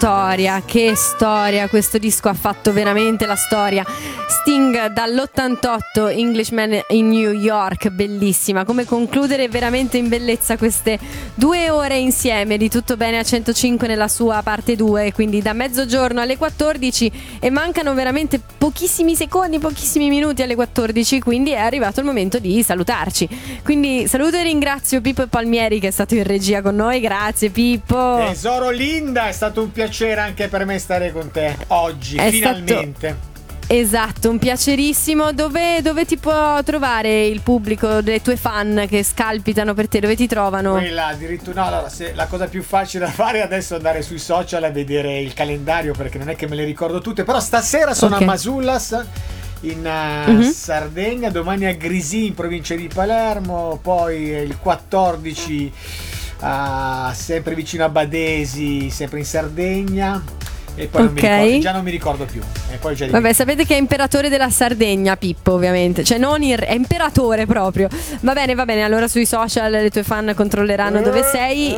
che storia, questo disco ha fatto veramente la storia. Sting dall'88, Englishman in New York, bellissima, come concludere veramente in bellezza queste 2 ore insieme di Tutto Bene a 105 nella sua parte 2, quindi da mezzogiorno alle 14 e mancano veramente pochissimi secondi, pochissimi minuti alle 14, quindi è arrivato il momento di salutarci. Quindi saluto e ringrazio Pippo Palmieri che è stato in regia con noi. Grazie Pippo. Tesoro Linda, è stato un piacere anche per me stare con te oggi, finalmente. Esatto, un piacerissimo. Dove ti può trovare il pubblico, delle tue fan che scalpitano per te? Dove ti trovano? Quella addirittura, no, allora, la cosa più facile da fare adesso è andare sui social a vedere il calendario, perché non è che me le ricordo tutte, però stasera sono a Masullas in Sardegna, domani a Grisi in provincia di Palermo, poi il 14 sempre vicino a Badesi, sempre in Sardegna. E poi non mi ricordo più. E poi vabbè, sapete che è imperatore della Sardegna Pippo, ovviamente. Cioè è imperatore proprio. Va bene, allora sui social le tue fan controlleranno dove sei.